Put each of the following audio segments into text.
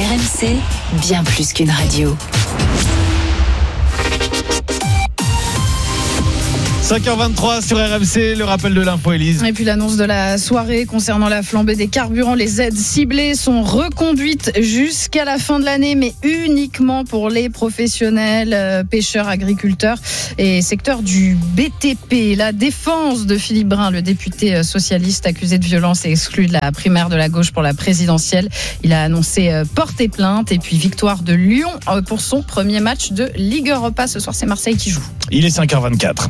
RMC, bien plus qu'une radio. 5h23 sur RMC, le rappel de l'info, Élise. Et puis l'annonce de la soirée concernant la flambée des carburants. Les aides ciblées sont reconduites jusqu'à la fin de l'année, mais uniquement pour les professionnels, pêcheurs, agriculteurs et secteur du BTP. La défense de Philippe Brun, le député socialiste accusé de violence et exclu de la primaire de la gauche pour la présidentielle. Il a annoncé porter plainte. Et puis victoire de Lyon pour son premier match de Ligue Europa. Ce soir, c'est Marseille qui joue. Il est 5h24.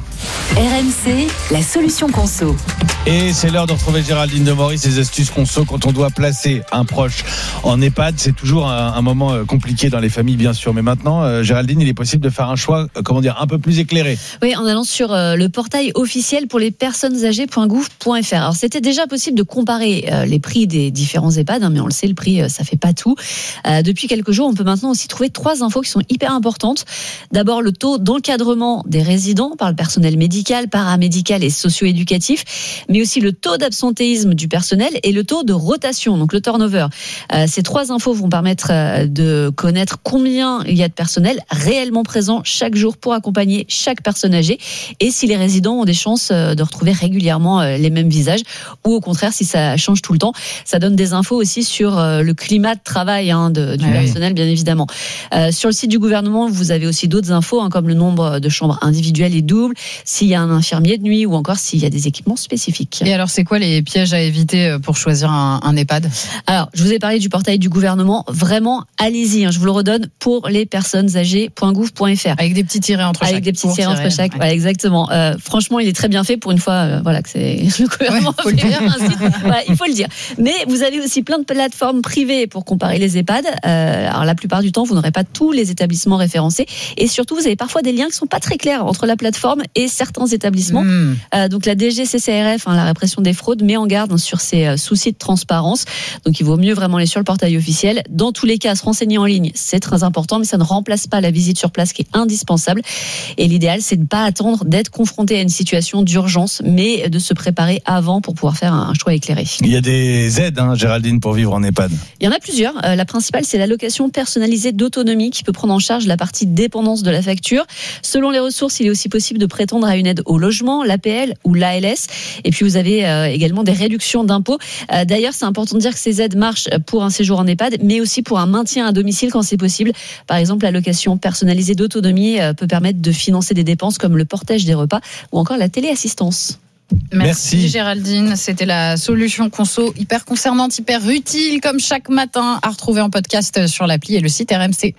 RMC, la solution conso. Et c'est l'heure de retrouver Géraldine Demory, ses astuces conso quand on doit placer un proche en EHPAD. C'est toujours un moment compliqué dans les familles, bien sûr. Mais maintenant, Géraldine, il est possible de faire un choix, un peu plus éclairé. Oui, en allant sur le portail officiel pour les personnes âgées.gouv.fr. Alors, c'était déjà possible de comparer les prix des différents EHPAD, mais on le sait, le prix, ça fait pas tout. Depuis quelques jours, on peut maintenant aussi trouver 3 infos qui sont hyper importantes. D'abord, le taux d'encadrement des résidents par le personnel médical, paramédical et socio-éducatif, mais aussi le taux d'absentéisme du personnel et le taux de rotation, donc le turnover. Ces 3 infos vont permettre de connaître combien il y a de personnel réellement présent chaque jour pour accompagner chaque personne âgée et si les résidents ont des chances de retrouver régulièrement les mêmes visages ou au contraire si ça change tout le temps. Ça donne des infos aussi sur le climat de travail du personnel, bien évidemment. Sur le site du gouvernement, vous avez aussi d'autres infos, comme le nombre de chambres individuelles et doubles, s'il y a un infirmier de nuit ou encore s'il y a des équipements spécifiques. Et alors, c'est quoi les pièges à éviter pour choisir un EHPAD ? Alors, je vous ai parlé du portail du gouvernement. Vraiment, allez-y. Je vous le redonne pour les personnes âgées.gouv.fr. Avec des petits tirets entre chaque. Avec des petits tirets entre chaque. Ouais. Ouais, exactement. Franchement, il est très bien fait pour une fois. Que c'est le gouvernement. Faut le dire. Il faut le dire. Mais vous avez aussi plein de plateformes privées pour comparer les EHPAD. Alors, la plupart du temps, vous n'aurez pas tous les établissements référencés. Et surtout, vous avez parfois des liens qui sont pas très clairs entre la plateforme et certains établissements. Donc, la DGCCRF, la répression des fraudes, met en garde sur ces soucis de transparence. Donc, il vaut mieux vraiment aller sur le portail officiel. Dans tous les cas, se renseigner en ligne, c'est très important, mais ça ne remplace pas la visite sur place qui est indispensable. Et l'idéal, c'est de ne pas attendre d'être confronté à une situation d'urgence, mais de se préparer avant pour pouvoir faire un choix éclairé. Il y a des aides, Géraldine, pour vivre en EHPAD. Il y en a plusieurs. La principale, c'est l'allocation personnalisée d'autonomie qui peut prendre en charge la partie dépendance de la facture. Selon les ressources, il est aussi possible de prétendre à une aide au logement, l'APL ou l'ALS. Et puis, vous avez également des réductions d'impôts. D'ailleurs, c'est important de dire que ces aides marchent pour un séjour en EHPAD, mais aussi pour un maintien à domicile quand c'est possible. Par exemple, l'allocation personnalisée d'autonomie peut permettre de financer des dépenses comme le portage des repas ou encore la téléassistance. Merci Géraldine, c'était la solution conso hyper concernante, hyper utile comme chaque matin à retrouver en podcast sur l'appli et le site RMC.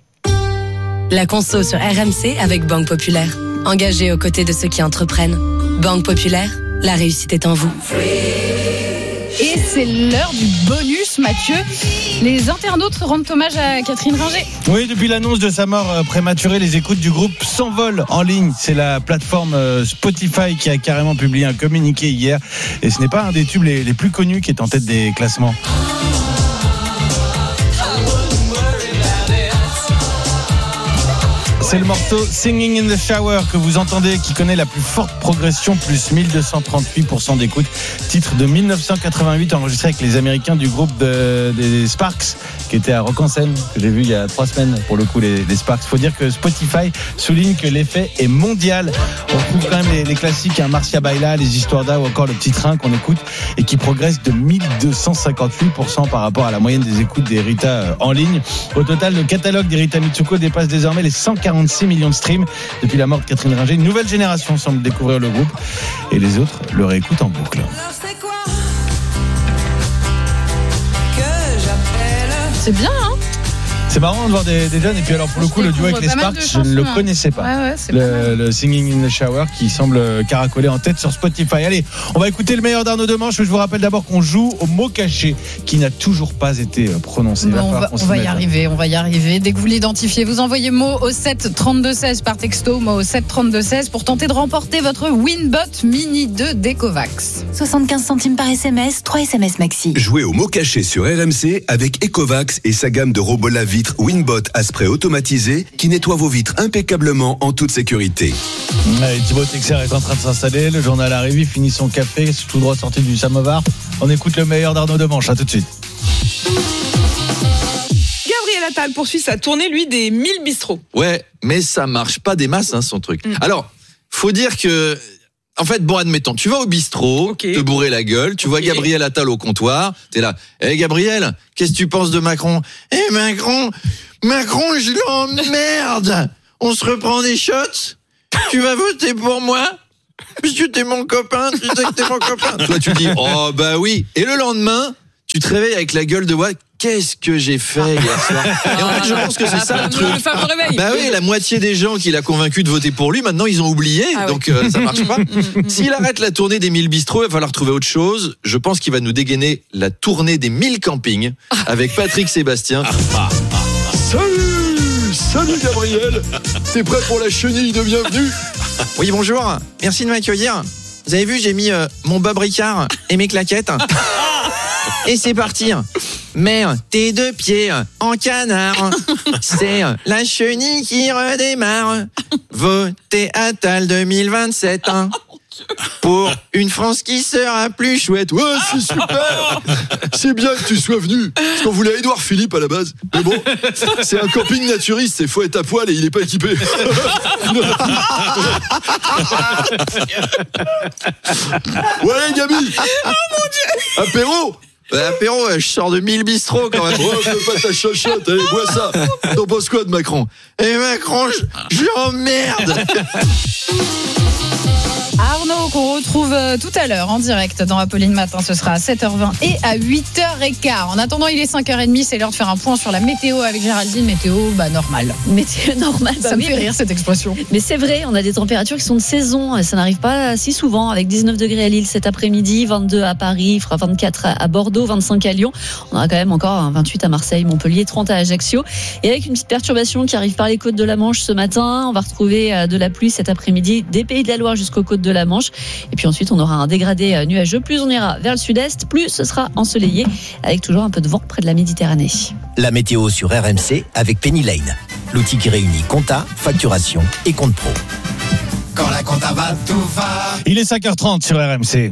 La conso sur RMC avec Banque Populaire. Engagée aux côtés de ceux qui entreprennent. Banque Populaire, la réussite est en vous. Et c'est l'heure du bonus, Mathieu. Les internautes rendent hommage à Catherine Ringer. Oui, depuis l'annonce de sa mort prématurée, les écoutes du groupe s'envolent en ligne. C'est la plateforme Spotify qui a carrément publié un communiqué hier. Et ce n'est pas un des tubes les plus connus qui est en tête des classements. C'est le morceau Singing in the Shower que vous entendez, qui connaît la plus forte progression, plus 1238% d'écoute. Titre de 1988 enregistré avec les Américains du groupe des Sparks, qui étaient à Rock en Seine, que j'ai vu il y a 3 semaines pour le coup, les Sparks. Faut dire que Spotify souligne que l'effet est mondial. On retrouve quand même les classiques, Marcia Baila, les Histoires d'A ou encore le Petit Train qu'on écoute et qui progresse de 1258% par rapport à la moyenne des écoutes des Rita en ligne. Au total, le catalogue des Rita Mitsuko dépasse désormais les 146 millions de streams depuis la mort de Catherine Ringer. Une nouvelle génération semble découvrir le groupe et les autres le réécoutent en boucle. C'est bien, C'est marrant de voir des jeunes. Et puis alors pour le coup, le duo avec les Sparks, je ne le connaissais pas. Le Singing in the Shower qui semble caracoler en tête sur Spotify. Allez, on va écouter le meilleur d'Arnaud Demanche. Je vous rappelle d'abord qu'on joue au mot caché qui n'a toujours pas été prononcé. On va y arriver. Dès que vous l'identifiez, vous envoyez mot au 7 32 16 par texto, mot au 7 32 16 pour tenter de remporter votre Winbot Mini 2 d'Ecovax. 75 centimes par SMS, 3 SMS maxi. Jouez au mot caché sur RMC avec Ecovax et sa gamme de robots lave-vitres Winbot à spray automatisé qui nettoie vos vitres impeccablement en toute sécurité. Allez, Thibaut Texer est en train de s'installer. Le journal arrive, il finit son café, tout droit sorti du samovar. On écoute le meilleur d'Arnaud Demanche. À tout de suite. Gabriel Attal poursuit sa tournée, lui, des 1000 bistrots. Ouais, mais ça marche pas des masses, son truc. Alors, faut dire que... En fait, bon, admettons, tu vas au bistrot, te bourrer la gueule, tu vois Gabriel Attal au comptoir, t'es là. Gabriel, qu'est-ce que tu penses de Macron ? Macron, je l'emmerde. On se reprend des shots ? Tu vas voter pour moi ? Puisque t'es mon copain, tu sais que t'es mon copain. Toi, tu dis, oh bah oui. Et le lendemain, tu te réveilles avec la gueule de bois. Qu'est-ce que j'ai fait hier soir ? Et en fait, je pense que c'est ça le truc. Le fameux réveil. Bah oui, la moitié des gens qu'il a convaincu de voter pour lui, maintenant ils ont oublié, donc ça marche pas. S'il arrête la tournée des 1000 bistrots, il va falloir trouver autre chose. Je pense qu'il va nous dégainer la tournée des 1000 campings avec Patrick Sébastien. Salut Gabriel, t'es prêt pour la chenille de bienvenue ? Oui, bonjour, merci de m'accueillir. Vous avez vu, j'ai mis mon bas bricard et mes claquettes. Et c'est parti. Mets tes deux pieds en canard. C'est la chenille qui redémarre. Votez Attal 2027. Pour une France qui sera plus chouette. Ouais, c'est super. C'est bien que tu sois venu. Parce qu'on voulait Édouard Philippe à la base. Mais bon, c'est un camping naturiste. C'est faut être à poil et il est pas équipé. Ouais, Gabi. Oh mon Dieu. Apéro. Apéro, je sors de 1000 bistrots quand même. Ouais, fais pas ta chochotte. Allez, bois ça. T'en penses quoi de Macron ? Macron, je l'emmerde. Arnaud, qu'on retrouve tout à l'heure en direct dans Apolline Matin. Ce sera à 7h20 et à 8h15. En attendant, il est 5h30. C'est l'heure de faire un point sur la météo avec Géraldine. Météo, normale. Météo normale. Ça me fait rire cette expression. Mais c'est vrai, on a des températures qui sont de saison. Ça n'arrive pas si souvent. Avec 19 degrés à Lille cet après-midi, 22 à Paris, il fera 24 à Bordeaux, 25 à Lyon. On aura quand même encore 28 à Marseille, Montpellier, 30 à Ajaccio. Et avec une petite perturbation qui arrive par les côtes de la Manche ce matin, on va retrouver de la pluie cet après-midi des Pays de la Loire jusqu'aux côtes de la Manche. Et puis ensuite, on aura un dégradé nuageux. Plus on ira vers le sud-est, plus ce sera ensoleillé, avec toujours un peu de vent près de la Méditerranée. La météo sur RMC avec Penny Lane, l'outil qui réunit compta, facturation et compte pro. Quand la compta va, tout va. Il est 5h30 sur RMC.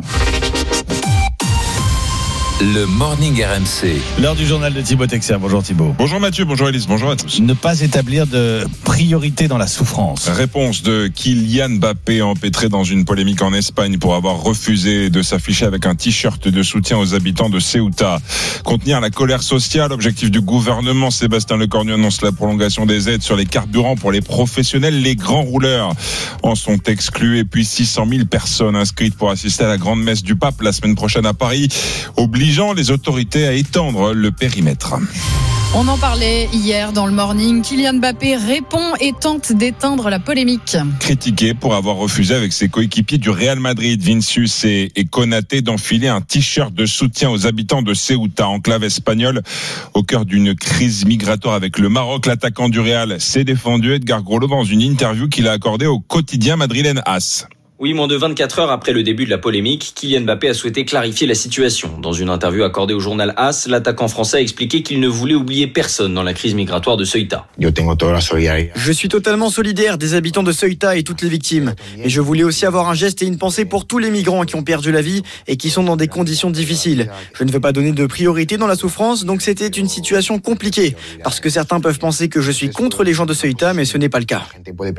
Le Morning RMC. L'heure du journal de Thibaut Texer. Bonjour Thibaut. Bonjour Mathieu, bonjour Elise, bonjour à tous. Ne pas établir de priorité dans la souffrance. Réponse de Kylian Mbappé, empêtré dans une polémique en Espagne pour avoir refusé de s'afficher avec un t-shirt de soutien aux habitants de Ceuta. Contenir la colère sociale, objectif du gouvernement. Sébastien Lecornu annonce la prolongation des aides sur les carburants pour les professionnels. Les grands rouleurs en sont exclus. Et puis 600 000 personnes inscrites pour assister à la grande messe du pape la semaine prochaine à Paris, obligeant les autorités à étendre le périmètre. On en parlait hier dans le Morning. Kylian Mbappé répond et tente d'éteindre la polémique. Critiqué pour avoir refusé avec ses coéquipiers du Real Madrid, Vinicius et Konaté, d'enfiler un t-shirt de soutien aux habitants de Ceuta, enclave espagnole, au cœur d'une crise migratoire avec le Maroc. L'attaquant du Real s'est défendu, Edgar Groslo, dans une interview qu'il a accordée au quotidien madrilène AS. Oui, moins de 24 heures après le début de la polémique, Kylian Mbappé a souhaité clarifier la situation. Dans une interview accordée au journal AS, l'attaquant français a expliqué qu'il ne voulait oublier personne dans la crise migratoire de Ceuta. Je suis totalement solidaire des habitants de Ceuta et toutes les victimes. Et je voulais aussi avoir un geste et une pensée pour tous les migrants qui ont perdu la vie et qui sont dans des conditions difficiles. Je ne veux pas donner de priorité dans la souffrance, donc c'était une situation compliquée. Parce que certains peuvent penser que je suis contre les gens de Ceuta, mais ce n'est pas le cas.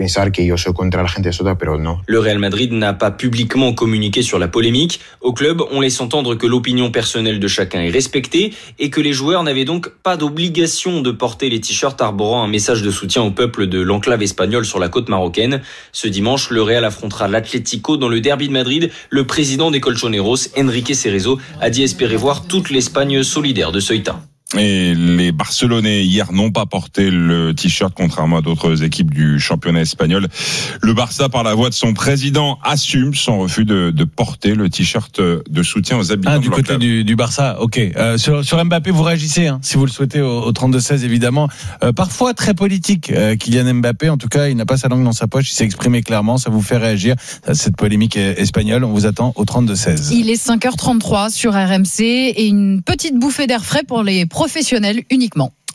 Le Real Madrid n'a pas publiquement communiqué sur la polémique. Au club, on laisse entendre que l'opinion personnelle de chacun est respectée et que les joueurs n'avaient donc pas d'obligation de porter les t-shirts arborant un message de soutien au peuple de l'enclave espagnole sur la côte marocaine. Ce dimanche, le Real affrontera l'Atlético dans le derby de Madrid. Le président des Colchoneros, Enrique Cerezo, a dit espérer voir toute l'Espagne solidaire de Ceuta. Et les Barcelonais hier n'ont pas porté le t-shirt, contrairement à d'autres équipes du championnat espagnol. Le Barça, par la voix de son président, assume son refus de porter le t-shirt de soutien aux habitants du côté du Barça. Ok. Sur Mbappé, vous réagissez, si vous le souhaitez, au 32-16 évidemment. Parfois très politique, Kylian Mbappé. En tout cas, il n'a pas sa langue dans sa poche. Il s'est exprimé clairement. Ça vous fait réagir cette polémique espagnole. On vous attend au 32-16. Il est 5h33 sur RMC et une petite bouffée d'air frais pour les professionnels uniquement.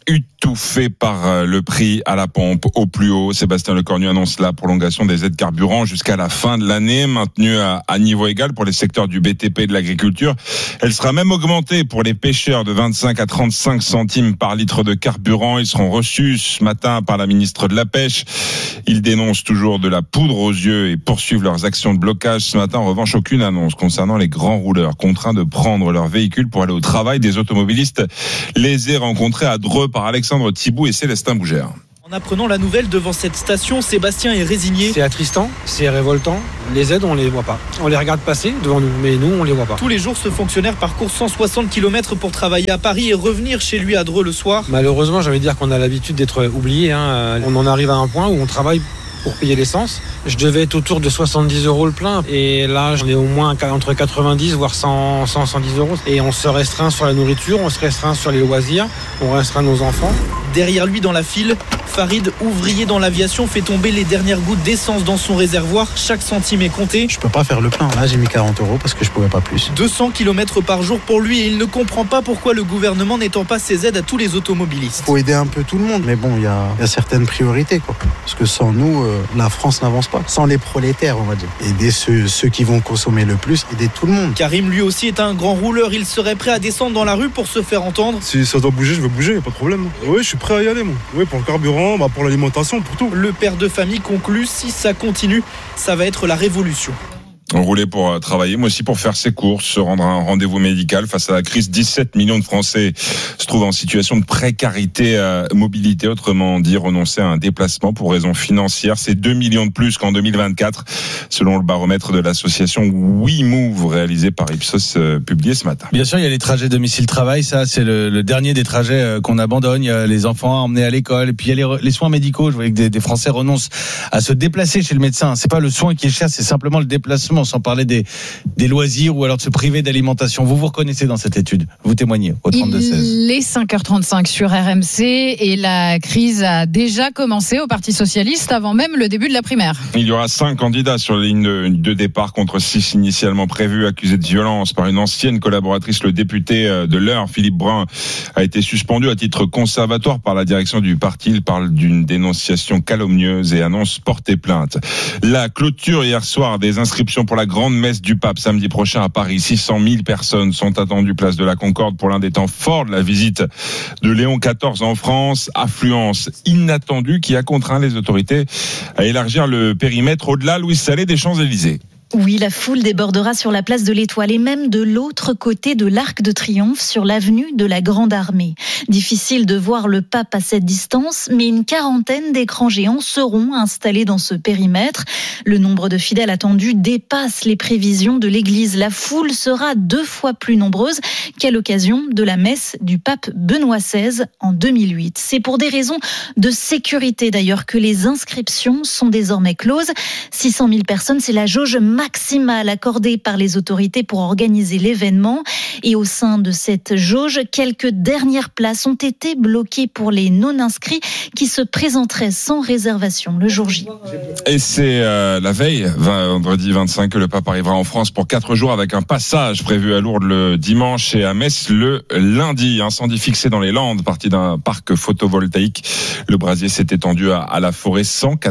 Étouffé par le prix à la pompe au plus haut, Sébastien Lecornu annonce la prolongation des aides carburant jusqu'à la fin de l'année, maintenue à niveau égal pour les secteurs du BTP et de l'agriculture. Elle sera même augmentée pour les pêcheurs de 25 à 35 centimes par litre de carburant. Ils seront reçus ce matin par la ministre de la Pêche. Ils dénoncent toujours de la poudre aux yeux et poursuivent leurs actions de blocage. Ce matin, en revanche, aucune annonce concernant les grands rouleurs contraints de prendre leur véhicule pour aller au travail. Des automobilistes lésés rencontrés à Dreux par Alexandre Thibault et Célestin Bougère. En apprenant la nouvelle devant cette station, Sébastien est résigné. C'est attristant, c'est révoltant. Les aides, on les voit pas. On les regarde passer devant nous, mais nous, on les voit pas. Tous les jours, ce fonctionnaire parcourt 160 km pour travailler à Paris et revenir chez lui à Dreux le soir. Malheureusement, j'ai envie de dire qu'on a l'habitude d'être oublié. On en arrive à un point où on travaille pour payer l'essence. Je devais être autour de 70 € le plein. Et là, j'en ai au moins entre 90, voire 100, 110 €. Et on se restreint sur la nourriture, on se restreint sur les loisirs, on restreint nos enfants. Derrière lui, dans la file, Farid, ouvrier dans l'aviation, fait tomber les dernières gouttes d'essence dans son réservoir. Chaque centime est compté. Je peux pas faire le plein. Là, j'ai mis 40 € parce que je pouvais pas plus. 200 km par jour pour lui et il ne comprend pas pourquoi le gouvernement n'étend pas ses aides à tous les automobilistes. Faut aider un peu tout le monde, mais bon, il y a certaines priorités, quoi. Parce que sans nous, la France n'avance pas. Sans les prolétaires, on va dire. Aider ceux qui vont consommer le plus, aider tout le monde. Karim, lui aussi, est un grand rouleur. Il serait prêt à descendre dans la rue pour se faire entendre. Si ça doit bouger, je veux bouger, pas de problème. Oui, je suis prêt à y aller, moi. Oui, pour le carburant, pour l'alimentation, pour tout. Le père de famille conclut, si ça continue, ça va être la révolution. Rouler pour travailler, mais aussi pour faire ses courses, se rendre à un rendez-vous médical. Face à la crise, 17 millions de Français se trouvent en situation de précarité mobilité, autrement dit renoncer à un déplacement pour raison financière. C'est 2 millions de plus qu'en 2024, selon le baromètre de l'association WeMove, réalisé par Ipsos, publié ce matin. Bien sûr, il y a les trajets domicile-travail, ça c'est le dernier des trajets qu'on abandonne. Il y a les enfants à emmener à l'école, et puis il y a les soins médicaux. Je voyais que des Français renoncent à se déplacer chez le médecin. C'est pas le soin qui est cher, c'est simplement le déplacement, sans parler des loisirs ou alors de se priver d'alimentation. Vous reconnaissez dans cette étude, vous témoignez au 32-16. Il est 5h35 sur RMC et la crise a déjà commencé au Parti Socialiste avant même le début de la primaire. Il y aura 5 candidats sur la ligne de départ contre 6 initialement prévus, accusés de violence par une ancienne collaboratrice. Le député de l'Eure, Philippe Brun, a été suspendu à titre conservatoire par la direction du parti. Il parle d'une dénonciation calomnieuse et annonce porter plainte. La clôture hier soir des inscriptions pour la grande messe du pape samedi prochain à Paris. 600 000 personnes sont attendues place de la Concorde pour l'un des temps forts de la visite de Léon XIV en France. Affluence inattendue qui a contraint les autorités à élargir le périmètre au-delà, Louise Salé, des Champs-Élysées. Oui, la foule débordera sur la place de l'Étoile et même de l'autre côté de l'Arc de Triomphe, sur l'avenue de la Grande Armée. Difficile de voir le pape à cette distance, mais une quarantaine d'écrans géants seront installés dans ce périmètre. Le nombre de fidèles attendus dépasse les prévisions de l'Église. La foule sera 2 fois plus nombreuse qu'à l'occasion de la messe du pape Benoît XVI en 2008. C'est pour des raisons de sécurité d'ailleurs que les inscriptions sont désormais closes. 600 000 personnes, c'est la jauge maximale accordée par les autorités pour organiser l'événement. Et au sein de cette jauge, quelques dernières places ont été bloquées pour les non-inscrits qui se présenteraient sans réservation le jour J. Et c'est la veille, vendredi 25, que le pape arrivera en France pour 4 jours avec un passage prévu à Lourdes le dimanche et à Metz le lundi. Incendie fixé dans les Landes, parti d'un parc photovoltaïque. Le brasier s'est étendu à la forêt.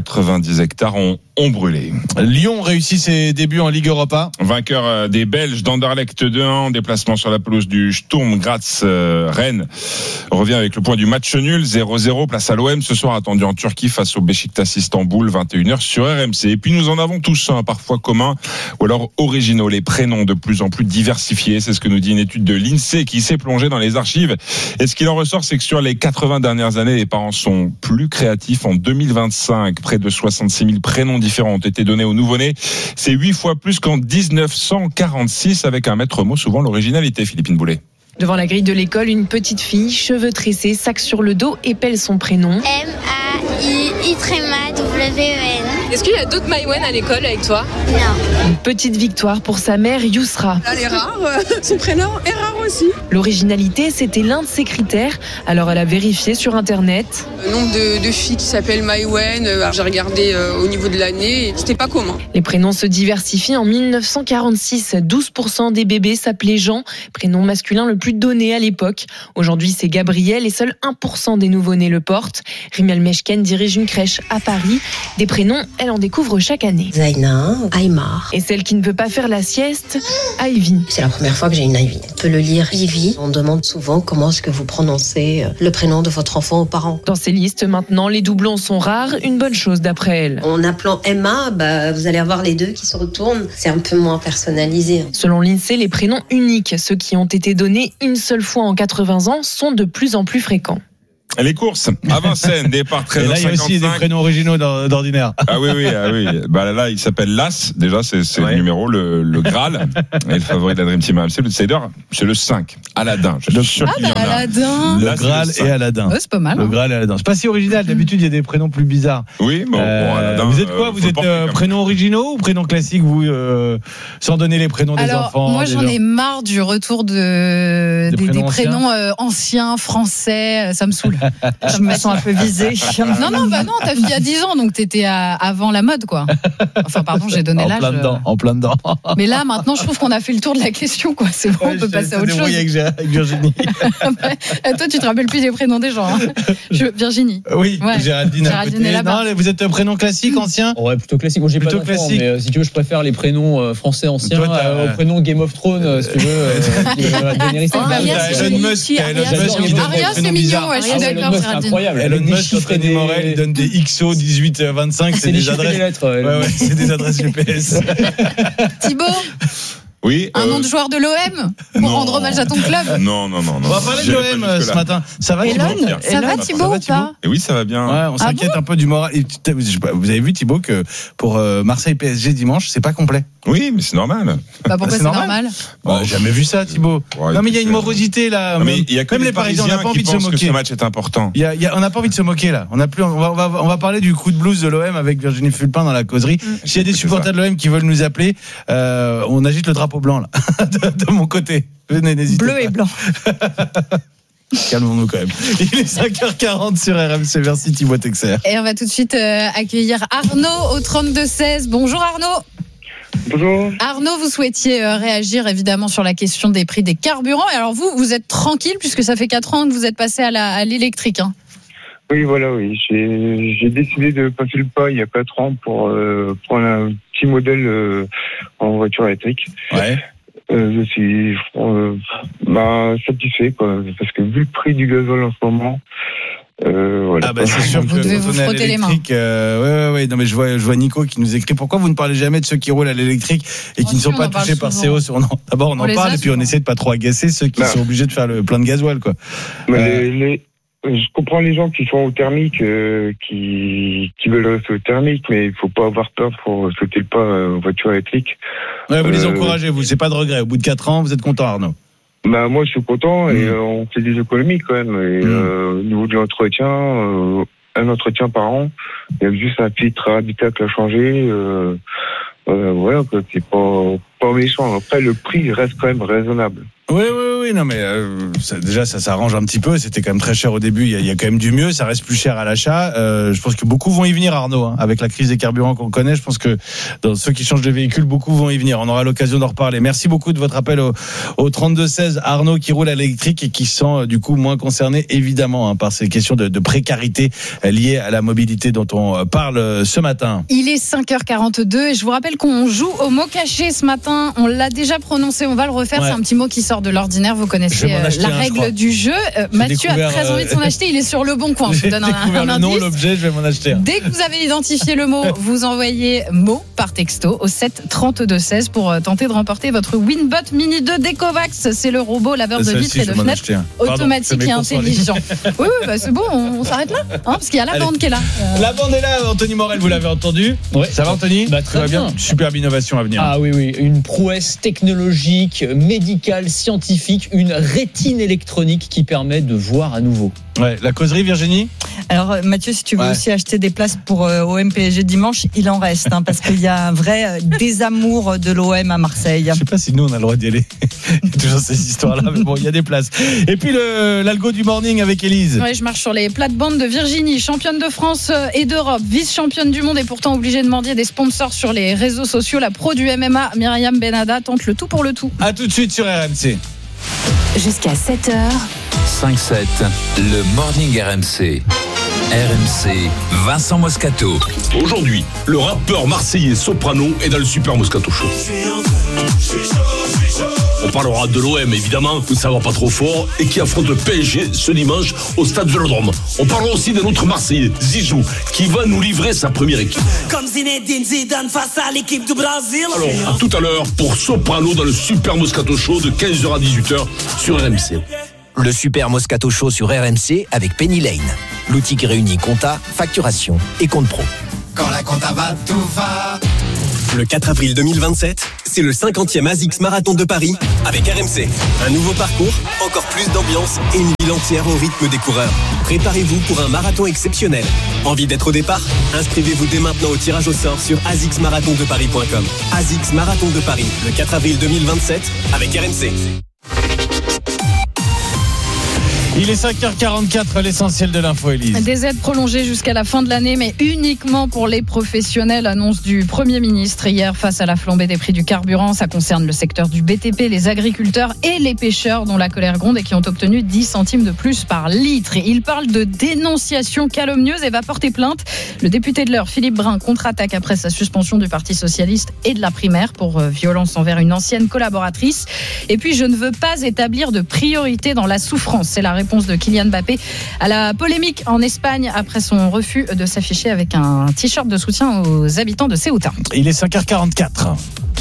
190 hectares ont brûlé. Lyon réussit ses débuts en Ligue Europa. Vainqueur des Belges d'Anderlecht 2-1, déplacement sur la pelouse du Sturm Graz. Rennes revient avec le point du match nul 0-0. Place à l'OM ce soir, attendu en Turquie face au Beşiktaş Istanbul, 21h sur RMC. Et puis nous en avons tous un parfois commun ou alors originaux, les prénoms de plus en plus diversifiés. C'est ce que nous dit une étude de l'INSEE qui s'est plongée dans les archives. Et ce qu'il en ressort, c'est que sur les 80 dernières années, les parents sont plus créatifs. En 2025, près de 66 000 prénoms différents ont été donnés aux nouveau-nés. C'est 8 fois plus qu'en 1946, avec un maître mot, souvent l'originalité, Philippine Boulet. Devant la grille de l'école, une petite fille, cheveux tressés, sac sur le dos, épelle son prénom. M-A-I-I-W-E-N. Est-ce qu'il y a d'autres Maïwen à l'école avec toi? Non. Une petite victoire pour sa mère, Yousra. Elle est rare, son prénom est rare aussi. L'originalité, c'était l'un de ses critères, alors elle a vérifié sur Internet. Le nombre de filles qui s'appellent Maïwen, j'ai regardé au niveau de l'année, c'était pas commun. Les prénoms se diversifient. En 1946, 12% des bébés s'appelaient Jean, prénom masculin le plus donné à l'époque. Aujourd'hui, c'est Gabriel et seul 1% des nouveau-nés le portent. Rimel Meshken dirige une crèche à Paris. Des prénoms, elle en découvre chaque année. Zaina, Aymar. Et celle qui ne veut pas faire la sieste, Ivy. C'est la première fois que j'ai une Ivy. On peut le lire Ivy. On demande souvent comment est-ce que vous prononcez le prénom de votre enfant aux parents. Dans ces listes, maintenant, les doublons sont rares. Une bonne chose d'après elle. En appelant Emma, vous allez avoir les deux qui se retournent. C'est un peu moins personnalisé. Selon l'INSEE, les prénoms uniques, ceux qui ont été donnés une seule fois en 80 ans, sont de plus en plus fréquents. Les courses à Vincennes, départ 13h55. Et là, il y a aussi des prénoms originaux d'ordinaire. Ah oui. Bah là, il s'appelle l'As. Déjà, c'est le numéro, le Graal. Et le favori de la Dream Team AMC, l'outsider, c'est le 5. Aladdin. Je suis sûr qu'il y en a. Aladdin. Le Graal et Aladdin. Ouais, c'est pas mal. Le Graal et Aladdin. C'est pas si original. D'habitude, il y a des prénoms plus bizarres. Oui, bon, Aladdin. Vous êtes quoi? Vous êtes prénoms originaux ou prénoms classiques, vous, sans donner les prénoms des enfants? Moi, j'en ai marre du retour des prénoms anciens, français. Ça me saoule. Je me sens un peu visée. Non, ta fille a 10 ans, donc t'étais avant la mode, quoi. Enfin, pardon, j'ai donné l'âge. En plein dedans. Mais là, maintenant, je trouve qu'on a fait le tour de la question, quoi. C'est bon, on peut passer à autre chose. Avec Virginie. Toi, tu te rappelles plus des prénoms des gens, hein. Virginie. Oui, ouais. Géraldine est là-bas. Non, vous êtes prénom classique, ancien? Ouais, plutôt classique. Moi, j'ai pas d'enfant, mais si tu veux, je préfère les prénoms français anciens au prénom Game of Thrones, si tu veux. Elon Musk. Aria, c'est mignon, ouais, je suis d'accord. C'est incroyable. Elon Musk, Freddy Morel, il donne des XO 1825, c'est des adresses. Ouais, c'est des adresses GPS. Thibaut. Oui. Un nom de joueur de l'OM pour rendre hommage à ton club. Non. On va parler de l'OM ce matin. Ça va, Thibaut ou pas? Et oui, ça va bien. Ouais, on s'inquiète un peu du moral. Vous avez vu, Thibaut, que pour Marseille PSG dimanche, c'est pas complet. Oui, mais c'est normal. Pourquoi c'est normal? Jamais vu ça, Thibaut. Non, mais il y a une morosité là. Mais il y a même les Parisiens, on n'a pas envie de se moquer. Que ce match est important. On n'a pas envie de se moquer là. On va parler du coup de blues de l'OM avec Virginie Fulpin dans la causerie. S'il y a des supporters de l'OM qui veulent nous appeler, on agite le drapeau blanc là. de mon côté. Venez, n'hésitez pas. Bleu et blanc. Calmons-nous quand même. Il est 5h40 sur RMC. Merci Thibaut Texer. Et on va tout de suite accueillir Arnaud au 32-16. Bonjour Arnaud. Bonjour. Arnaud, vous souhaitiez réagir évidemment sur la question des prix des carburants. Et alors vous êtes tranquille puisque ça fait 4 ans que vous êtes passé à l'électrique, hein. Oui, voilà, oui. J'ai décidé de passer le pas il y a 4 ans pour prendre un petit modèle en voiture électrique. Ouais. Je suis satisfait, quoi, parce que vu le prix du gazole en ce moment, voilà. Ah bah c'est sûr vous que devez vous frotter les mains. Ouais. Non mais je vois Nico qui nous écrit. Pourquoi vous ne parlez jamais de ceux qui roulent à l'électrique et qui ne sont pas touchés par CO? Non. D'abord on en parle et puis on essaie de pas trop agacer ceux qui sont obligés de faire le plein de gasoil, quoi. Je comprends les gens qui sont au thermique, qui veulent rester au thermique, mais il faut pas avoir peur pour sauter le pas voiture électrique. Ouais, vous les encouragez, vous, c'est pas de regret. Au bout de 4 ans, vous êtes content, Arnaud? Moi, je suis content et on fait des économies quand même. Et au niveau de l'entretien, un entretien par an, il y a juste un filtre habitacle à changer. Voilà, c'est pas méchant. Après, le prix reste quand même raisonnable. Oui, non mais déjà ça s'arrange un petit peu. C'était quand même très cher au début. Il y a quand même du mieux. Ça reste plus cher à l'achat. Je pense que beaucoup vont y venir, Arnaud, hein, avec la crise des carburants qu'on connaît. Je pense que dans ceux qui changent de véhicule, beaucoup vont y venir. On aura l'occasion d'en reparler. Merci beaucoup de votre appel au 32-16. Arnaud qui roule à l'électrique et qui se sent du coup moins concerné évidemment par ces questions de précarité liées à la mobilité dont on parle ce matin. Il est 5h42 et je vous rappelle qu'on joue au mot caché ce matin. On l'a déjà prononcé. On va le refaire. Ouais. C'est un petit mot qui sort de l'ordinaire, vous connaissez la règle du jeu. Mathieu a très envie de s'en acheter, il est sur le bon coin. Je vous donne un le nom, l'objet, je vais m'en acheter. Dès que vous avez identifié le mot, vous envoyez mot par texto au 7 32 16 pour tenter de remporter votre Winbot Mini 2 d'Ecovax. C'est le robot laveur de vitres et de fenêtres automatique et intelligent. Oui, c'est bon, on s'arrête là, hein, parce qu'il y a la bande qui est là. La bande est là, Anthony Morel, vous l'avez entendu. Ouais. Ça va, Anthony? Très bien. Superbe innovation à venir. Ah oui, une prouesse technologique, médicale, scientifique, une rétine électronique qui permet de voir à nouveau. Ouais, la causerie, Virginie? Alors Mathieu, si tu veux aussi acheter des places pour OM PSG dimanche, il en reste, parce qu'il y a un vrai désamour de l'OM à Marseille. Je sais pas si nous on a le droit d'y aller. Il y a toujours ces histoires-là, mais bon, il y a des places. Et puis l'algo du morning avec Élise. Ouais, je marche sur les plates-bandes de Virginie, championne de France et d'Europe, vice-championne du monde et pourtant obligée de mendier des sponsors sur les réseaux sociaux. La pro du MMA, Myriam Benada, tente le tout pour le tout. À tout de suite sur RMC. Jusqu'à 7h. 5-7, le Morning RMC. RMC, Vincent Moscato. Aujourd'hui, le rappeur marseillais Soprano est dans le Super Moscato Show. On parlera de l'OM évidemment, ça va pas trop fort, et qui affronte le PSG ce dimanche au Stade Vélodrome. On parlera aussi d'un autre Marseillais, Zizou, qui va nous livrer sa première équipe. Comme Zinedine Zidane face à l'équipe du Brésil. Alors, à tout à l'heure pour Soprano dans le Super Moscato Show de 15h à 18h sur RMC. Le Super Moscato Show sur RMC avec Penny Lane. L'outil qui réunit compta, facturation et compte pro. Quand la compta va, tout va. Le 4 avril 2027, c'est le 50e ASICS Marathon de Paris avec RMC. Un nouveau parcours, encore plus d'ambiance et une ville entière au rythme des coureurs. Préparez-vous pour un marathon exceptionnel. Envie d'être au départ ? Inscrivez-vous dès maintenant au tirage au sort sur asicsmarathondeparis.com. ASICS Marathon de Paris, le 4 avril 2027 avec RMC. Il est 5h44, l'essentiel de l'info, Élise. Des aides prolongées jusqu'à la fin de l'année, mais uniquement pour les professionnels. Annonce du Premier ministre hier face à la flambée des prix du carburant. Ça concerne le secteur du BTP, les agriculteurs et les pêcheurs dont la colère gronde et qui ont obtenu 10 centimes de plus par litre. Il parle de dénonciation calomnieuse et va porter plainte. Le député de l'Eure, Philippe Brun, contre-attaque après sa suspension du Parti socialiste et de la primaire pour violence envers une ancienne collaboratrice. Et puis, je ne veux pas établir de priorité dans la souffrance. C'est la réponse de Kylian Mbappé à la polémique en Espagne après son refus de s'afficher avec un t-shirt de soutien aux habitants de Ceuta. Il est 5h44.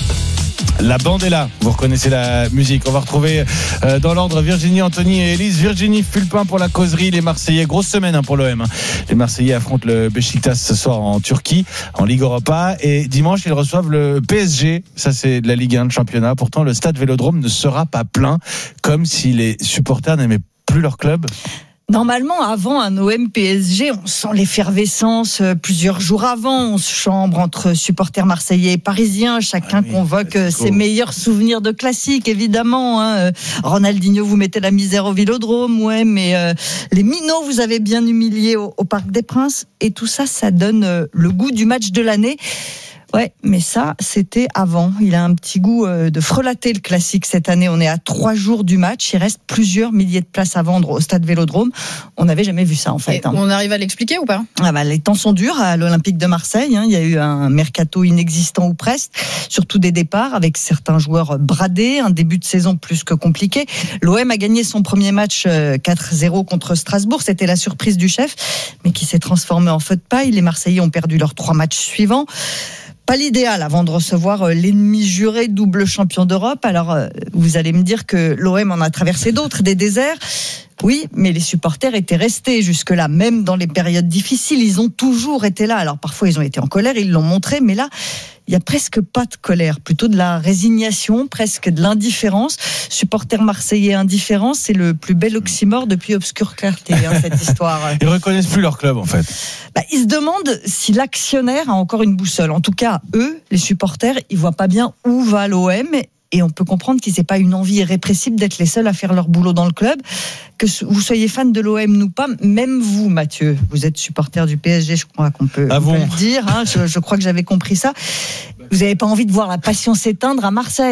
La bande est là, vous reconnaissez la musique. On va retrouver dans l'ordre Virginie, Anthony et Élise. Virginie Fulpin pour la causerie, les Marseillais. Grosse semaine pour l'OM. Les Marseillais affrontent le Beşiktaş ce soir en Turquie, en Ligue Europa. Et dimanche, ils reçoivent le PSG. Ça, c'est de la Ligue 1 de championnat. Pourtant, le stade Vélodrome ne sera pas plein, comme si les supporters n'aimaient plus leur club. Normalement, avant un OM PSG, on sent l'effervescence plusieurs jours avant. On se chambre entre supporters marseillais et parisiens. Chacun convoque ses meilleurs souvenirs de classiques, évidemment. Ronaldinho, vous mettez la misère au Vélodrome. Ouais, mais les minots, vous avez bien humilié au Parc des Princes. Et tout ça, ça donne le goût du match de l'année. Ouais, mais ça, c'était avant. Il a un petit goût de frelater le classique cette année. On est à 3 jours du match. Il reste plusieurs milliers de places à vendre au stade Vélodrome. On n'avait jamais vu ça, en fait. On arrive à l'expliquer ou pas ? Les temps sont durs à l'Olympique de Marseille. Il y a eu un mercato inexistant ou presque, surtout des départs avec certains joueurs bradés. Un début de saison plus que compliqué. L'OM a gagné son premier match 4-0 contre Strasbourg. C'était la surprise du chef, mais qui s'est transformé en feu de paille. Les Marseillais ont perdu leurs 3 matchs suivants. Pas l'idéal avant de recevoir l'ennemi juré, double champion d'Europe. Alors, vous allez me dire que l'OM en a traversé d'autres, des déserts. Oui, mais les supporters étaient restés jusque-là, même dans les périodes difficiles. Ils ont toujours été là. Alors, parfois, ils ont été en colère, ils l'ont montré, mais là, il n'y a presque pas de colère, plutôt de la résignation, presque de l'indifférence. Supporters marseillais indifférents, c'est le plus bel oxymore depuis Obscure Clarté, cette histoire. Ils ne reconnaissent plus leur club, en fait. Ils se demandent si l'actionnaire a encore une boussole. En tout cas, eux, les supporters, ils ne voient pas bien où va l'OM. Et on peut comprendre qu'ils n'aient pas une envie irrépressible d'être les seuls à faire leur boulot dans le club. Que vous soyez fan de l'OM ou pas, même vous, Mathieu, vous êtes supporter du PSG, je crois qu'on peut, le dire. Je crois que j'avais compris ça. Vous n'avez pas envie de voir la passion s'éteindre à Marseille ?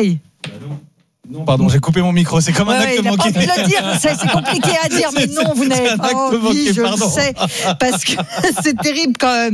Non, pardon, j'ai coupé mon micro. C'est comme un acte manqué. Il n'a pas envie de le dire. C'est compliqué à dire, mais non, vous n'avez pas envie. Je le sais, parce que c'est terrible quand même.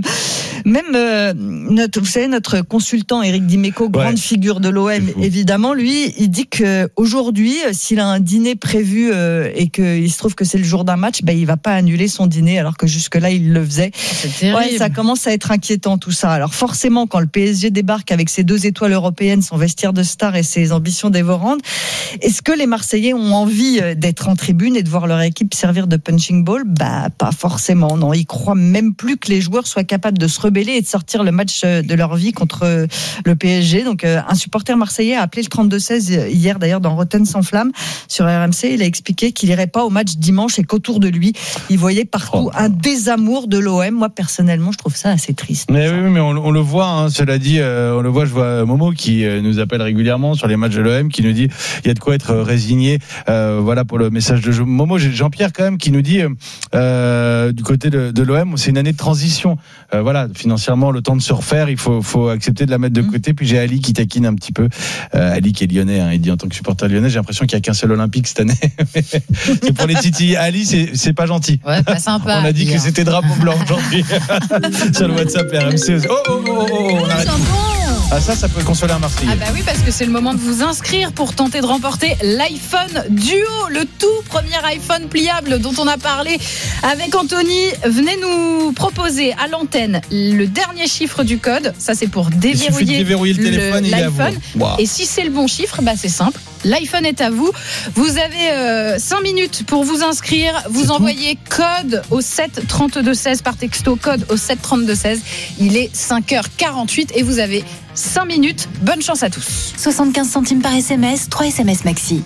Même vous savez, notre consultant Éric Dimeco, grande figure de l'OM, évidemment, lui, il dit que aujourd'hui, s'il a un dîner prévu et qu'il se trouve que c'est le jour d'un match, il va pas annuler son dîner, alors que jusque-là il le faisait. C'est terrible. Ça commence à être inquiétant tout ça. Alors forcément, quand le PSG débarque avec ses 2 étoiles européennes, son vestiaire de star et ses ambitions dévorantes, est-ce que les Marseillais ont envie d'être en tribune et de voir leur équipe servir de punching ball ? Pas forcément, non. Ils croient même plus que les joueurs soient capables de se rebeller et de sortir le match de leur vie contre le PSG. Donc, un supporter marseillais a appelé le 32-16 hier, d'ailleurs, dans Rotten sans flamme sur RMC. Il a expliqué qu'il n'irait pas au match dimanche et qu'autour de lui, il voyait partout un désamour de l'OM. Moi, personnellement, je trouve ça assez triste. Mais oui, mais on le voit, cela dit, on le voit, je vois Momo qui nous appelle régulièrement sur les matchs de l'OM, qui nous dit il y a de quoi être résigné. Voilà pour le message de Momo. J'ai Jean-Pierre quand même qui nous dit du côté de l'OM, c'est une année de transition. Voilà, financièrement, le temps de se refaire, il faut accepter de la mettre de côté. Puis j'ai Ali qui taquine un petit peu. Ali qui est lyonnais, hein, il dit en tant que supporter lyonnais, j'ai l'impression qu'il n'y a qu'un seul Olympique cette année. C'est pour les titis. Ali, c'est pas gentil. Ouais, pas sympa. On a dit que c'était drapeau blanc aujourd'hui sur le WhatsApp RMC. On arrête. Ah ça peut consoler un Marseillais. Ah bah oui, parce que c'est le moment de vous inscrire pour tenter de remporter l'iPhone Duo, le tout premier iPhone pliable dont on a parlé avec Anthony. Venez nous proposer à l'antenne le dernier chiffre du code. Ça, c'est pour déverrouiller le téléphone, l'iPhone. Wow. Et si c'est le bon chiffre, bah c'est simple. L'iPhone est à vous. Vous avez 5 minutes pour vous inscrire. Vous envoyez code au 7 32 16 par texto, code au 7 32 16. Il est 5h48 et vous avez 5 minutes. Bonne chance à tous. 75 centimes par SMS, 3 SMS maxi.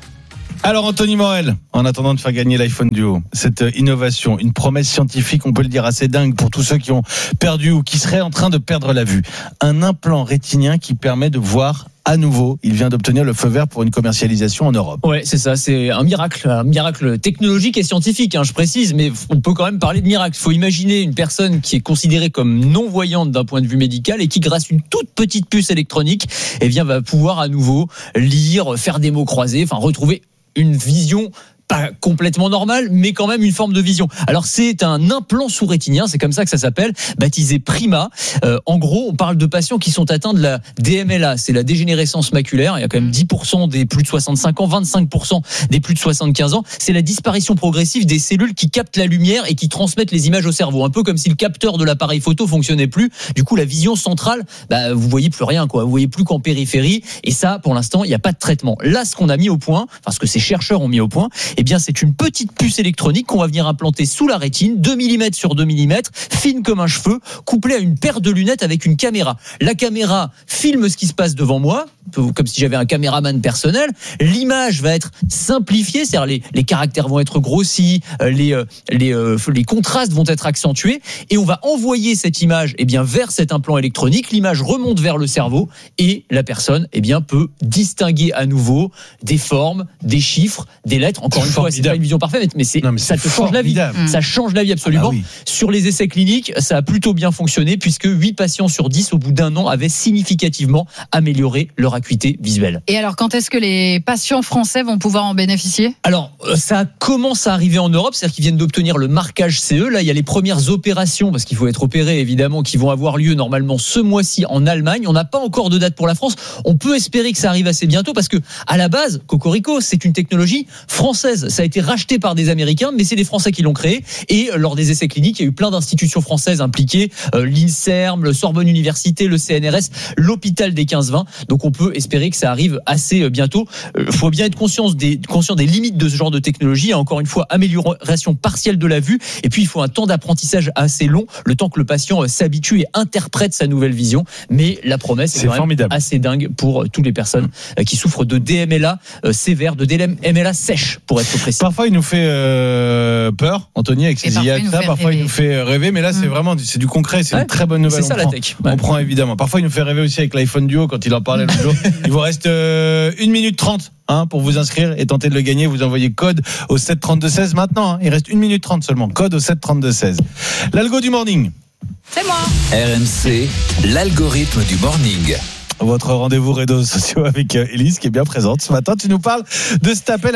Alors Anthony Morel, en attendant de faire gagner l'iPhone Duo, cette innovation, une promesse scientifique, on peut le dire assez dingue pour tous ceux qui ont perdu ou qui seraient en train de perdre la vue. Un implant rétinien qui permet de voir à nouveau. Il vient d'obtenir le feu vert pour une commercialisation en Europe. Ouais, c'est ça, c'est un miracle technologique et scientifique, hein, je précise, mais on peut quand même parler de miracle. Il faut imaginer une personne qui est considérée comme non-voyante d'un point de vue médical et qui, grâce à une toute petite puce électronique, va pouvoir à nouveau lire, faire des mots croisés, enfin retrouver une vision pas complètement normale, mais quand même une forme de vision. Alors c'est un implant sous-rétinien, c'est comme ça que ça s'appelle, baptisé Prima. En gros, on parle de patients qui sont atteints de la DMLA, c'est la dégénérescence maculaire. Il y a quand même 10% des plus de 65 ans, 25% des plus de 75 ans. C'est la disparition progressive des cellules qui captent la lumière et qui transmettent les images au cerveau. Un peu comme si le capteur de l'appareil photo fonctionnait plus. Du coup, la vision centrale, vous voyez plus rien, quoi. Vous voyez plus qu'en périphérie. Et ça, pour l'instant, il n'y a pas de traitement. Là, ce qu'on a mis au point, enfin ce que ces chercheurs ont mis au point, c'est une petite puce électronique qu'on va venir implanter sous la rétine, 2 mm sur 2 mm, fine comme un cheveu, couplée à une paire de lunettes avec une caméra. La caméra filme ce qui se passe devant moi, comme si j'avais un caméraman personnel. L'image va être simplifiée, c'est-à-dire les caractères vont être grossis, les contrastes vont être accentués, et on va envoyer cette image vers cet implant électronique. L'image remonte vers le cerveau et la personne peut distinguer à nouveau des formes, des chiffres, des lettres. Encore une fois, c'est pas une vision parfaite, mais ça te change la vie. Ça change la vie absolument. Sur les essais cliniques, ça a plutôt bien fonctionné puisque 8 patients sur 10 au bout d'un an avaient significativement amélioré leur acuité visuelle. Et alors, quand est-ce que les patients français vont pouvoir en bénéficier ? Alors, ça commence à arriver en Europe, c'est-à-dire qu'ils viennent d'obtenir le marquage CE. Là, il y a les premières opérations, parce qu'il faut être opéré évidemment, qui vont avoir lieu normalement ce mois-ci en Allemagne. On n'a pas encore de date pour la France. On peut espérer que ça arrive assez bientôt parce que, à la base, Cocorico, c'est une technologie française. Ça a été racheté par des Américains, mais c'est des Français qui l'ont créé. Et lors des essais cliniques, il y a eu plein d'institutions françaises impliquées, l'INSERM, le Sorbonne Université, le CNRS, l'hôpital des 15-20. Donc on peut espérer que ça arrive assez bientôt. Il faut bien être conscient des limites de ce genre de technologie. Encore une fois, amélioration partielle de la vue. Et puis il faut un temps d'apprentissage assez long, le temps que le patient s'habitue et interprète sa nouvelle vision. Mais la promesse est formidable, assez dingue pour toutes les personnes qui souffrent de DMLA sévère, de DMLA sèche, pour être précis. Parfois il nous fait peur, Anthony, avec ses IATA. Parfois il nous fait rêver, mais là c'est du concret, c'est une très bonne nouvelle. C'est ça la tech. On prend évidemment. Parfois il nous fait rêver aussi avec l'iPhone Duo quand il en parlait l'autre jour. Il vous reste 1 minute 30 pour vous inscrire et tenter de le gagner. Vous envoyez code au 7 32 16 maintenant. Il reste 1 minute 30 seulement. Code au 7 32 16. L'algo du morning. C'est moi. RMC, l'algorithme du morning. Votre rendez-vous réseaux sociaux avec Élise qui est bien présente ce matin. Tu nous parles de cet appel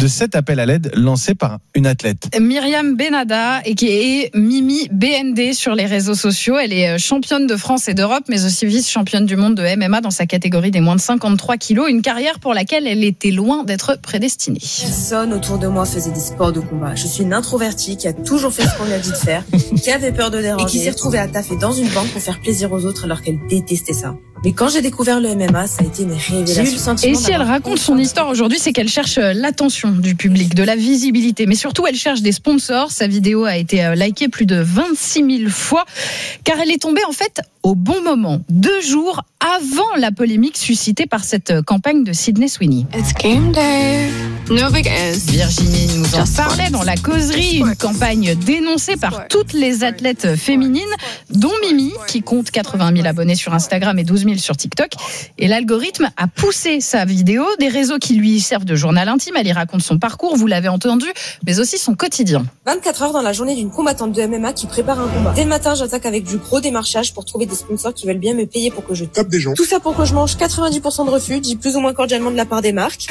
à l'aide lancé par une athlète. Myriam Benada, et qui est Mimi BND sur les réseaux sociaux. Elle est championne de France et d'Europe, mais aussi vice-championne du monde de MMA dans sa catégorie des moins de 53 kilos. Une carrière pour laquelle elle était loin d'être prédestinée. Personne autour de moi faisait des sports de combat. Je suis une introvertie qui a toujours fait ce qu'on lui a dit de faire, qui avait peur de déranger et qui s'est retrouvée à taffer dans une banque pour faire plaisir aux autres alors qu'elle détestait ça. Mais quand j'ai découvert le MMA, ça a été une révélation. Et si elle raconte son histoire aujourd'hui, c'est qu'elle cherche l'attention du public, de la visibilité, mais surtout elle cherche des sponsors. Sa vidéo a été likée plus de 26 000 fois, car elle est tombée en fait au bon moment, 2 jours avant la polémique suscitée par cette campagne de Sydney Sweeney. It's game day. Virginie nous en parlait dans la causerie, une campagne dénoncée par toutes les athlètes féminines, dont Mimi, qui compte 80 000 abonnés sur Instagram et 12 000 sur TikTok. Et l'algorithme a poussé sa vidéo, des réseaux qui lui servent de journal intime. Elle y raconte son parcours, vous l'avez entendu, mais aussi son quotidien. 24 heures dans la journée d'une combattante de MMA qui prépare un combat. Dès le matin, j'attaque avec du gros démarchage pour trouver des sponsors qui veulent bien me payer pour que je tape des gens. Tout ça pour que je mange 90% de refus, dit plus ou moins cordialement de la part des marques.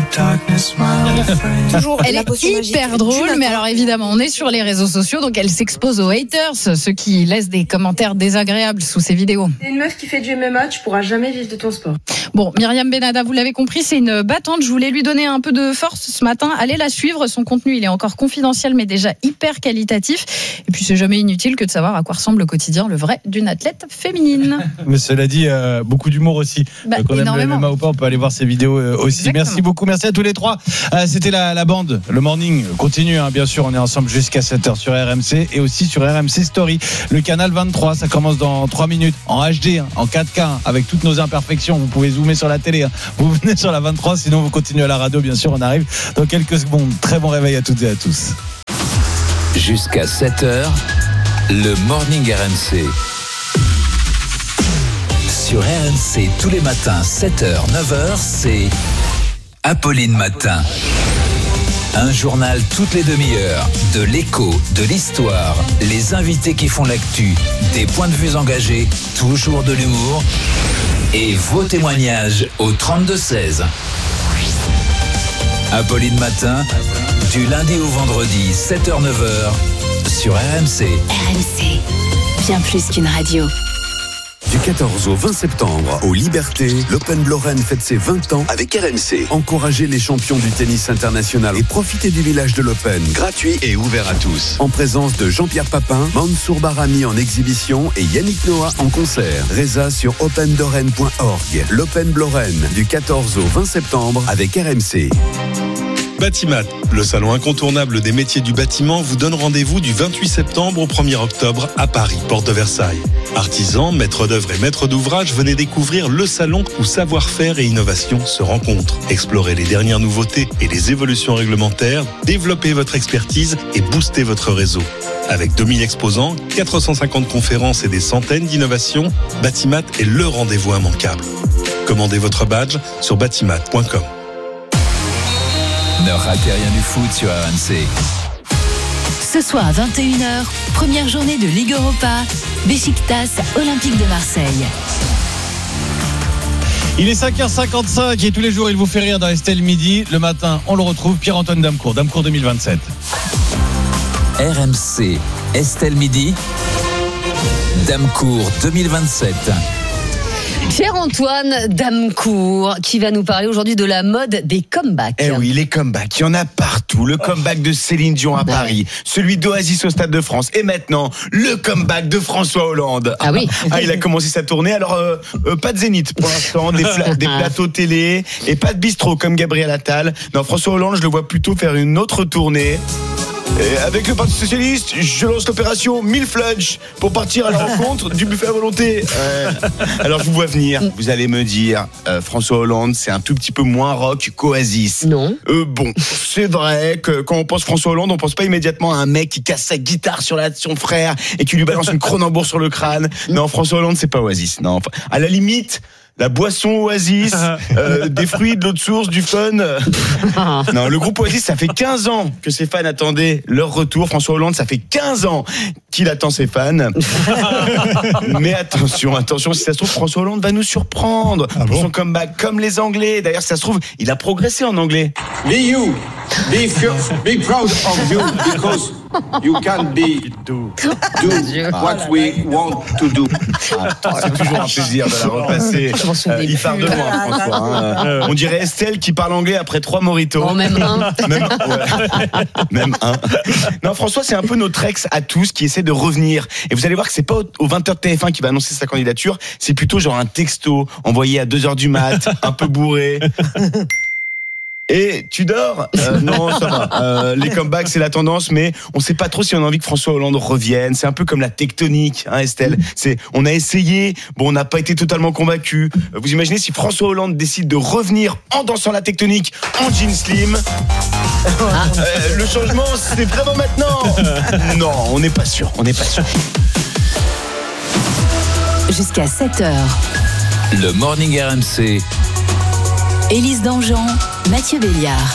Toujours elle est hyper drôle, mais alors évidemment, on est sur les réseaux sociaux, donc elle s'expose aux haters, ceux qui laissent des commentaires désagréables sous ses vidéos. T'es une meuf qui fait du MMA, tu pourras jamais vivre de ton sport. Bon, Myriam Benada, vous l'avez compris, c'est une battante. Je voulais lui donner un peu de force ce matin. Allez la suivre. Son contenu, il est encore confidentiel, mais déjà hyper qualitatif. Et puis, c'est jamais inutile que de savoir à quoi ressemble le quotidien, le vrai, d'une athlète féminine. Mais cela dit, beaucoup d'humour aussi. Quand on aime le MMA ou pas, on peut aller voir ses vidéos aussi. Exactement. Merci beaucoup. Merci à tous les trois. C'était la bande. Le morning continue, bien sûr. On est ensemble jusqu'à 7h sur RMC et aussi sur RMC Story. Le canal 23, ça commence dans 3 minutes en HD, en 4K, avec toutes nos imperfections. Vous pouvez zoomer sur la télé. Vous venez sur la 23, sinon vous continuez à la radio, bien sûr. On arrive dans quelques secondes. Très bon réveil à toutes et à tous. Jusqu'à 7h, le morning RMC. Sur RMC, tous les matins, 7h, 9h, c'est Apolline Matin. Un journal toutes les demi-heures, de l'écho, de l'histoire, les invités qui font l'actu, des points de vue engagés, toujours de l'humour et vos témoignages au 32-16. Apolline Matin, du lundi au vendredi, 7h-9h, sur RMC. RMC, bien plus qu'une radio. Du 14 au 20 septembre, aux Libertés, l'Open Lorraine fête ses 20 ans avec RMC. Encouragez les champions du tennis international et profitez du village de l'Open, gratuit et ouvert à tous. En présence de Jean-Pierre Papin, Mansour Barami en exhibition et Yannick Noah en concert. Résa sur opendorraine.org. L'Open Lorraine, du 14 au 20 septembre avec RMC. Batimat, le salon incontournable des métiers du bâtiment, vous donne rendez-vous du 28 septembre au 1er octobre à Paris, porte de Versailles. Artisans, maîtres d'œuvre et maîtres d'ouvrage, venez découvrir le salon où savoir-faire et innovation se rencontrent. Explorez les dernières nouveautés et les évolutions réglementaires, développez votre expertise et boostez votre réseau. Avec 2000 exposants, 450 conférences et des centaines d'innovations, Batimat est le rendez-vous immanquable. Commandez votre badge sur batimat.com. Ne ratez rien du foot sur RMC. Ce soir à 21h, première journée de Ligue Europa, Beşiktaş Olympique de Marseille. Il est 5h55 et tous les jours il vous fait rire dans Estelle Midi. Le matin, on le retrouve, Pierre-Antoine Damecourt 2027. RMC, Estelle Midi, Damecourt 2027. Pierre-Antoine Damecourt qui va nous parler aujourd'hui de la mode des comebacks. Eh oui, les comebacks, il y en a partout. Le comeback de Céline Dion à Paris, celui d'Oasis au Stade de France et maintenant le comeback de François Hollande. Ah oui. Il a commencé sa tournée, alors pas de Zénith pour l'instant, des plateaux télé et pas de bistrot comme Gabriel Attal. Non, François Hollande, je le vois plutôt faire une autre tournée. Et avec le Parti Socialiste, je lance l'opération 1000 flunch pour partir à la rencontre du buffet à volonté. Alors je vous vois venir, vous allez me dire, François Hollande, c'est un tout petit peu moins rock qu'Oasis. Non. Bon, c'est vrai que quand on pense François Hollande, on pense pas immédiatement à un mec qui casse sa guitare sur son frère et qui lui balance une Cronenbourg sur le crâne. Non, François Hollande, c'est pas Oasis. Non, à la limite, la boisson Oasis, des fruits, de l'eau de source, du fun. Non, le groupe Oasis, ça fait 15 ans que ses fans attendaient leur retour. François Hollande, ça fait 15 ans qu'il attend ses fans. Mais attention, si ça se trouve, François Hollande va nous surprendre pour son comeback, comme les Anglais. D'ailleurs, si ça se trouve, il a progressé en anglais. Be proud of you because you can do what we want to do. C'est toujours un plaisir de la repasser. Il part de loin, François. On dirait Estelle qui parle anglais après 3 mojitos. Oh, même un. Même un. Non, François, c'est un peu notre ex à tous qui essaie de revenir. Et vous allez voir que c'est pas au 20h de TF1 qui va annoncer sa candidature. C'est plutôt genre un texto envoyé à 2h du mat, un peu bourré. Et tu dors Non, ça va. Les comebacks, c'est la tendance, mais on sait pas trop si on a envie que François Hollande revienne. C'est un peu comme la tectonique, hein, Estelle. On a essayé, bon, on n'a pas été totalement convaincus. Vous imaginez si François Hollande décide de revenir en dansant la tectonique, en jean slim. Le changement, c'est vraiment maintenant. Non, on n'est pas sûr. Jusqu'à 7h. Le Morning RMC. Élise Dangean, Mathieu Béliard.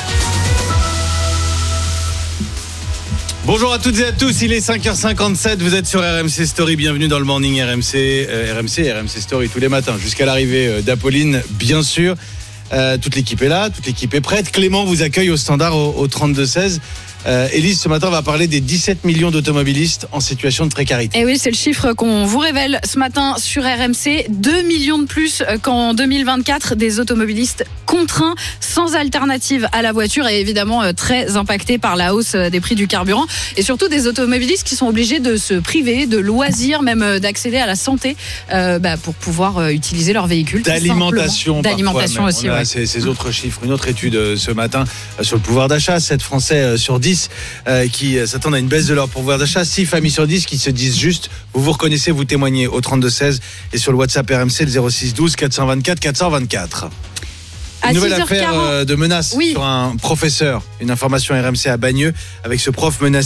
Bonjour à toutes et à tous, il est 5h57, vous êtes sur RMC Story, bienvenue dans le Morning RMC, RMC Story tous les matins, jusqu'à l'arrivée d'Apolline, bien sûr. Toute l'équipe est là, toute l'équipe est prête. Clément vous accueille au standard au 32-16. Élise, ce matin, on va parler des 17 millions d'automobilistes en situation de précarité. Et oui, c'est le chiffre qu'on vous révèle ce matin sur RMC. 2 millions de plus qu'en 2024, des automobilistes contraints, sans alternative à la voiture et évidemment très impactés par la hausse des prix du carburant. Et surtout des automobilistes qui sont obligés de se priver de loisirs, même d'accéder à la santé pour pouvoir utiliser leur véhicule. D'alimentation aussi. On a ces autres chiffres. Une autre étude ce matin sur le pouvoir d'achat. 7 Français sur 10 qui s'attendent à une baisse de leur pouvoir d'achat. 6 familles sur 10 qui se disent juste. Vous reconnaissez, vous témoignez au 32-16 et sur le WhatsApp RMC le 06 12 424 424. Une nouvelle affaire de menace sur un professeur. Une information RMC à Bagneux avec ce prof menacé.